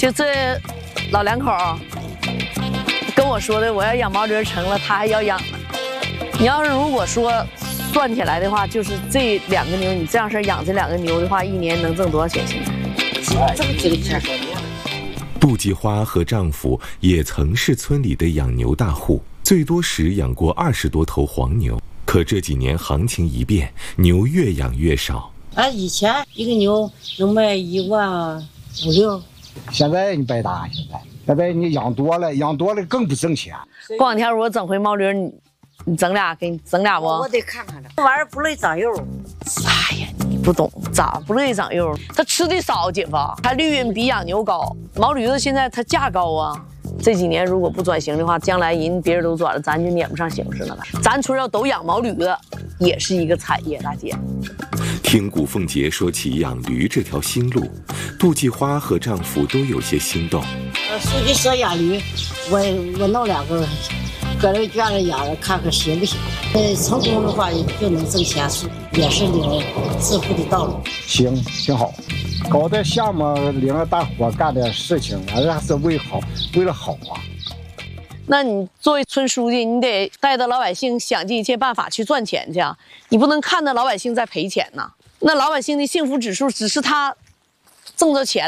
就这老两口跟我说的，我要养毛驴成了，他还要养呢。你要是如果说算起来的话，就是这2个牛，你这样式养这2个牛的话，一年能挣多少钱？现在挣几个钱？ 杜继花和丈夫也曾是村里的养牛大户，最多时养过20多头黄牛。可这几年行情一变，牛越养越少。 以前一个牛能卖1万5、6， 现在你白搭，现在你养多了更不挣钱。 过两天我整回毛驴，你整俩，给你整俩不？ 我得看看这玩意儿不累长肉。 哎呀，你不懂，咋不乐意长肉？它吃的少，姐夫，它利润比养牛高。毛驴子现在它价高啊，这几年如果不转型的话，将来别人都转了，咱就撵不上形势了。咱村要都养毛驴子，也是一个产业，大姐。 听古凤杰说起养驴这条新路，杜继花和丈夫都有些心动。 书记说养驴，我弄2个，搁这院里养着，看看行不行。成功的话就能挣钱，也是领致富的道路。 行，挺好。搞点项目，领着大伙干点事情，完了还是为了好啊。 那你作为村书记，你得带着老百姓想尽一切办法去赚钱去啊！你不能看着老百姓在赔钱呐。那老百姓的幸福指数只是他挣着钱了。